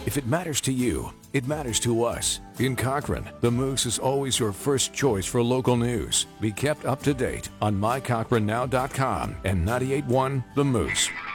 If it matters to you, it matters to us. In Cochrane, the Moose is always your first choice for local news. Be kept up to date on mycochranenow.com and 98.1 The Moose.